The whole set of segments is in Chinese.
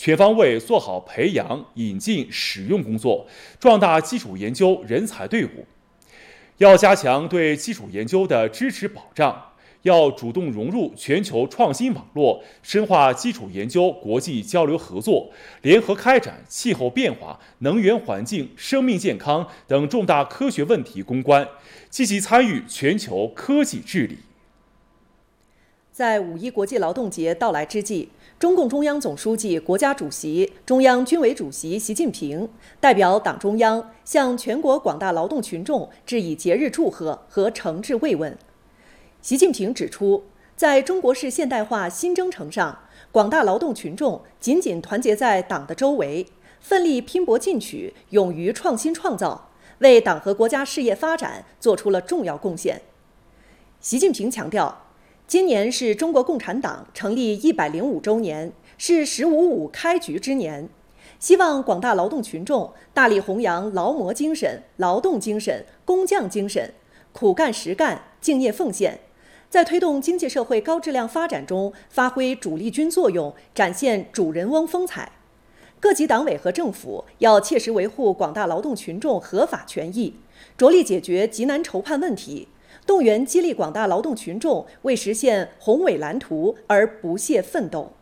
全方位做好培养、引进、使用工作，壮大基础研究人才队伍。要加强对基础研究的支持保障，要主动融入全球创新网络，深化基础研究国际交流合作，联合开展气候变化、能源环境、生命健康等重大科学问题攻关，积极参与全球科技治理。 在5·1国际劳动节到来之际，中共中央总书记、国家主席、中央军委主席习近平代表党中央向全国广大劳动群众致以节日祝贺和诚挚慰问。习近平指出，在中国式现代化新征程上，广大劳动群众紧紧团结在党的周围，奋力拼搏进取，勇于创新创造，为党和国家事业发展做出了重要贡献。习近平强调，今年是中国共产党成立105周年，是“15·5”开局之年。希望广大劳动群众大力弘扬劳模精神、劳动精神、工匠精神，苦干实干、敬业奉献，在推动经济社会高质量发展中发挥主力军作用，展现主人翁风采。各级党委和政府要切实维护广大劳动群众合法权益，着力解决急难愁盼问题，动员激励广大劳动群众为实现宏伟蓝图而不懈奋斗。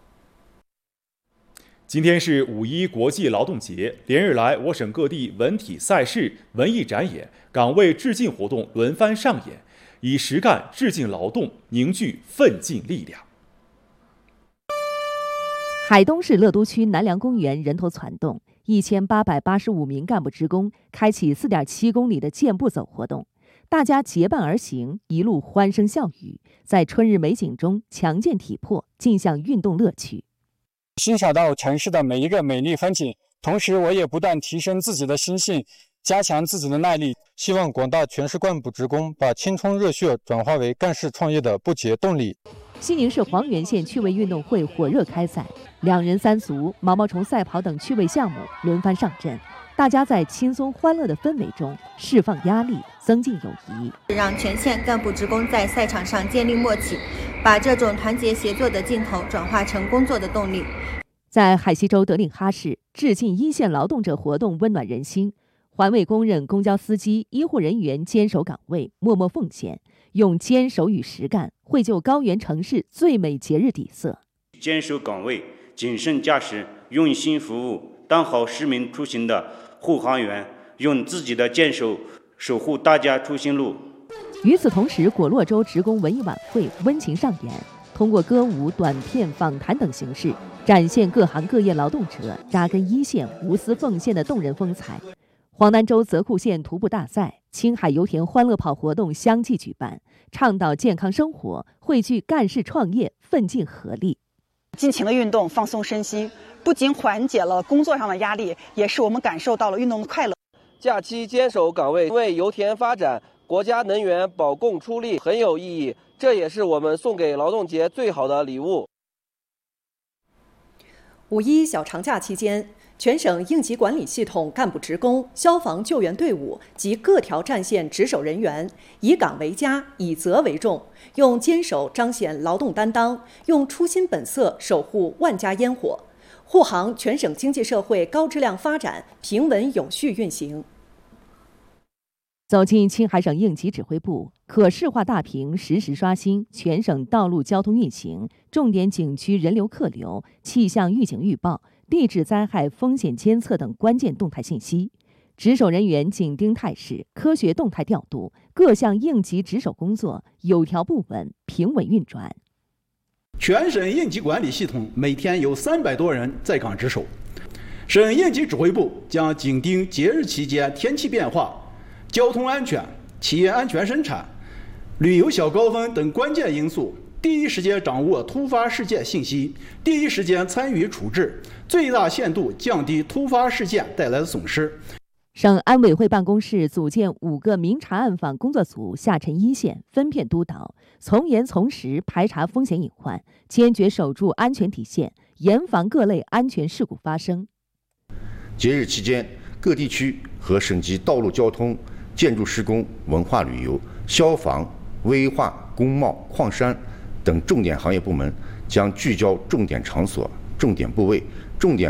今天是5·1国际劳动节，连日来，我省各地文体赛事、文艺展演、岗位致敬活动轮番上演，以实干致敬劳动，凝聚奋进力量。 海东市乐都区南梁公园人头攒动，1885名干部职工开启4.7公里的健步走活动，大家结伴而行，一路欢声笑语，在春日美景中强健体魄，尽享运动乐趣。 欣赏到城市的每一个美丽风景，同时我也不断提升自己的心性，加强自己的耐力。希望广大全市干部职工把青春热血转化为干事创业的不竭动力。 西宁市黄原县趣味运动会火热开赛，2人3足、毛毛虫赛跑等趣味项目轮番上阵，大家在轻松欢乐的氛围中释放压力，增进友谊， 让全县干部职工在赛场上建立默契，把这种团结协作的劲头转化成工作的动力。 在海西州德令哈市致敬一线劳动者活动温暖人心，环卫工人、公交司机、医护人员坚守岗位，默默奉献，用坚守与实干绘就高原城市最美节日底色。 坚守岗位、谨慎驾驶、用心服务，当好市民出行的护航员，用自己的坚守守护大家出行路。 与此同时，果洛州职工文艺晚会温情上演，通过歌舞、短片、访谈等形式，展现各行各业劳动者扎根一线、无私奉献的动人风采。黄南州泽库县徒步大赛、青海油田欢乐跑活动相继举办，倡导健康生活，汇聚干事创业，奋进合力。 尽情的运动，放松身心，不仅缓解了工作上的压力，也是我们感受到了运动的快乐。 假期坚守岗位，为油田发展、国家能源保供出力，很有意义。这也是我们送给劳动节最好的礼物。 5·1小长假期间，全省应急管理系统干部职工、消防救援队伍及各条战线值守人员以岗为家，以责为重，用坚守彰显劳动担当，用初心本色守护万家烟火，护航全省经济社会高质量发展平稳有序运行。 走进青海省应急指挥部，可视化大屏实时刷新全省道路交通运行、重点景区人流客流、气象预警预报、地质灾害风险监测等关键动态信息。值守人员紧盯态势，科学动态调度，各项应急值守工作有条不紊、平稳运转。 全省应急管理系统每天有300多人在岗值守。省应急指挥部将紧盯节日期间天气变化、交通安全、企业安全生产、旅游小高峰等关键因素，第一时间掌握突发事件信息，第一时间参与处置，最大限度降低突发事件带来的损失。 省安委会办公室组建5个明察暗访工作组，下沉一线，分片督导，从严从实排查风险隐患，坚决守住安全底线，严防各类安全事故发生。 节日期间，各地区和省级道路交通、建筑施工、文化旅游、消防、危化、工贸、矿山等重点行业部门将聚焦重点场所、重点部位、重点